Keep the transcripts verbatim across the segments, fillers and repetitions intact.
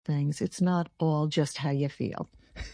things. It's not all just how you feel.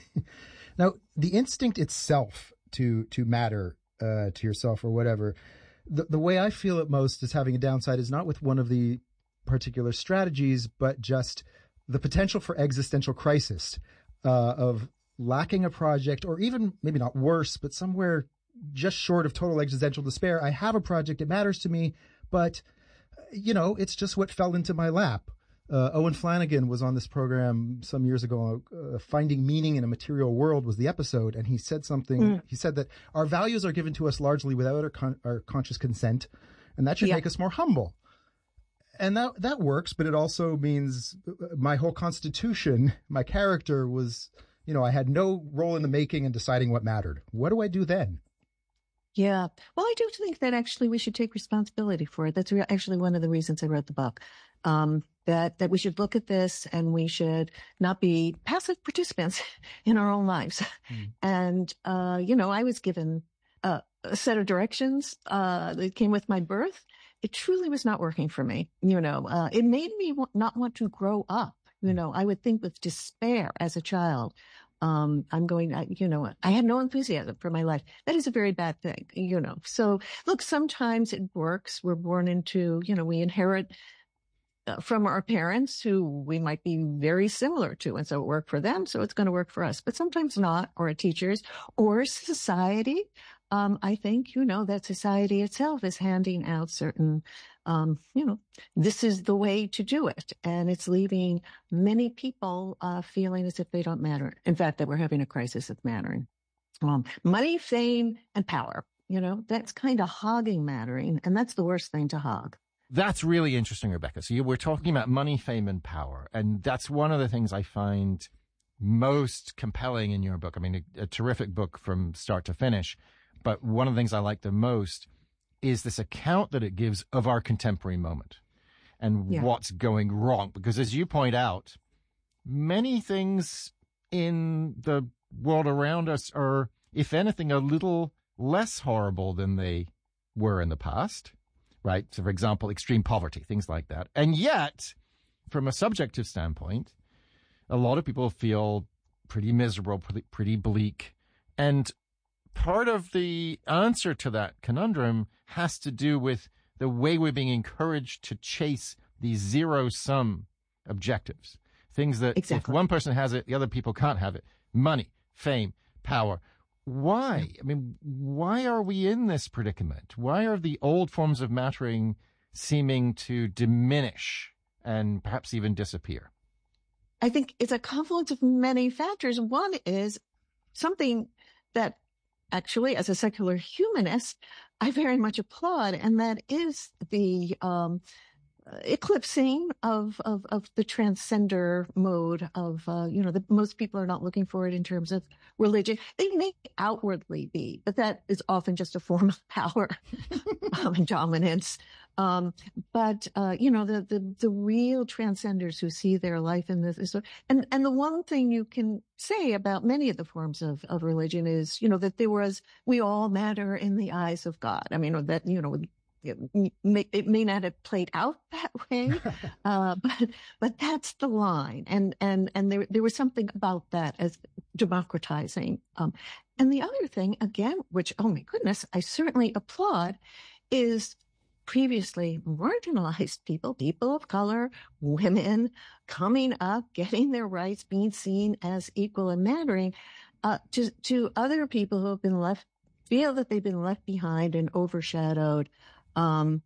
Now, the instinct itself to to matter uh, to yourself or whatever, the, the way I feel it most is having a downside is not with one of the particular strategies, but just the potential for existential crisis uh, of lacking a project, or even maybe not worse, but somewhere just short of total existential despair. I have a project, it matters to me, but, you know, it's just what fell into my lap. Uh, Owen Flanagan was on this program some years ago. Uh, Finding Meaning in a Material World was the episode, and he said something. Mm. He said that our values are given to us largely without our, con- our conscious consent, and that should yeah. make us more humble. And that that works, but it also means my whole constitution, my character was, you know, I had no role in the making and deciding what mattered. What do I do then? Yeah. Well, I do think that actually we should take responsibility for it. That's re- actually one of the reasons I wrote the book. Um, that, that we should look at this and we should not be passive participants in our own lives. Mm. And, uh, you know, I was given a, a set of directions, uh, that came with my birth. It truly was not working for me. You know, uh, it made me w- not want to grow up. You know, I would think with despair as a child. Um, I'm going, I, you know, I had no enthusiasm for my life. That is a very bad thing, you know. So look, sometimes it works. We're born into, you know, we inherit uh, from our parents who we might be very similar to. And so it worked for them. So it's going to work for us, but sometimes not, or our teachers or society. Um, I think, you know, that society itself is handing out certain, um, you know, this is the way to do it. And it's leaving many people, uh, feeling as if they don't matter. In fact, that we're having a crisis of mattering. Um, money, fame, and power, you know, that's kind of hogging mattering. And that's the worst thing to hog. That's really interesting, Rebecca. So you, we're talking about money, fame, and power. And that's one of the things I find most compelling in your book. I mean, a, a terrific book from start to finish. But one of the things I like the most is this account that it gives of our contemporary moment and yeah. what's going wrong. Because as you point out, many things in the world around us are, if anything, a little less horrible than they were in the past, right? So, for example, extreme poverty, things like that. And yet, from a subjective standpoint, a lot of people feel pretty miserable, pretty, pretty bleak. And part of the answer to that conundrum has to do with the way we're being encouraged to chase these zero-sum objectives. Things that exactly. if one person has it, the other people can't have it. Money, fame, power. Why? I mean, why are we in this predicament? Why are the old forms of mattering seeming to diminish and perhaps even disappear? I think it's a confluence of many factors. One is something that actually, as a secular humanist, I very much applaud, and that is the um, eclipsing of, of, of the transcender mode of, uh, you know, the, most people are not looking for it in terms of religion. They may outwardly be, but that is often just a form of power um, and dominance. Um, but, uh, you know, the, the, the real transcenders who see their life in this, and, and the one thing you can say about many of the forms of, of religion is, you know, that there was, we all matter in the eyes of God. I mean, that, you know, it may, it may not have played out that way, uh, but, but that's the line. And, and, and there, there was something about that as democratizing. Um, and the other thing, again, which, oh my goodness, I certainly applaud, is previously marginalized people, people of color, women coming up, getting their rights, being seen as equal and mattering, uh, to, to other people who have been left, feel that they've been left behind and overshadowed. Um,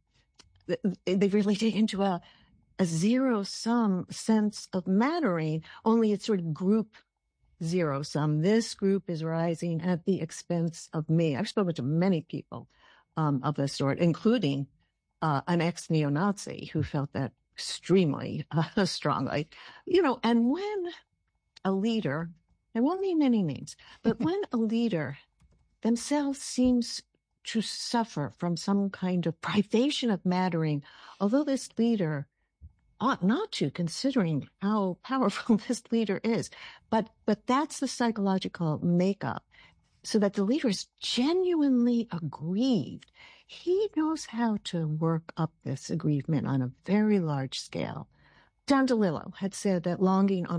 they've really taken to a, a zero sum sense of mattering, only it's sort of group zero sum. This group is rising at the expense of me. I've spoken to many people, um, of this sort, including, uh, an ex-neo-Nazi who felt that extremely uh, strongly, you know, and when a leader, I won't name any names, but when a leader themselves seems to suffer from some kind of privation of mattering, although this leader ought not to, considering how powerful this leader is. But, but that's the psychological makeup, so that the leader is genuinely aggrieved. He knows how to work up this aggrievement on a very large scale. Don DeLillo had said that longing on